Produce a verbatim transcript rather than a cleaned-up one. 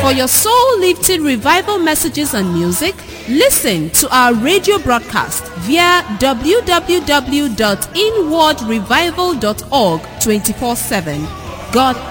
For your soul-lifting revival messages and music, listen to our radio broadcast via w w w dot inward revival dot org twenty-four seven. God